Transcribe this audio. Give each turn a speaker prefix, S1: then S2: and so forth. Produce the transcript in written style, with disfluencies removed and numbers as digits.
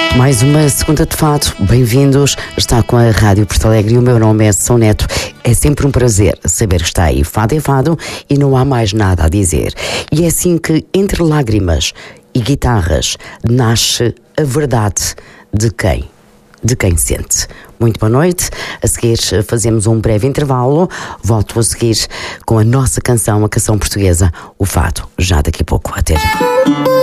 S1: Mais uma segunda de fado, bem-vindos, está com a Rádio Porto Alegre e o meu nome é São Neto. É sempre um prazer saber que está aí, fado é fado e não há mais nada a dizer. E é assim que, entre lágrimas e guitarras, nasce a verdade de quem sente. Muito boa noite, a seguir fazemos um breve intervalo, volto a seguir com a nossa canção, a canção portuguesa, o fado, já daqui a pouco, até já.